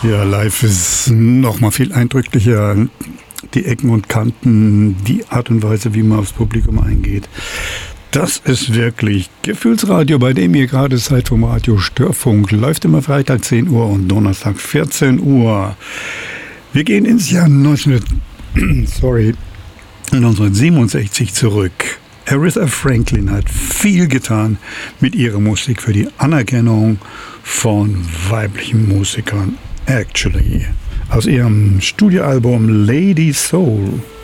Ja, live ist noch mal viel eindrücklicher. Die Ecken und Kanten, die Art und Weise, wie man aufs Publikum eingeht. Das ist wirklich Gefühlsradio, bei dem ihr gerade seid vom Radio Störfunk. Läuft immer Freitag 10 Uhr und Donnerstag 14 Uhr. Wir gehen ins Jahr 1967 zurück. Aretha Franklin hat viel getan mit ihrer Musik für die Anerkennung von weiblichen Musikern. Actually. Aus ihrem Studioalbum Lady Soul.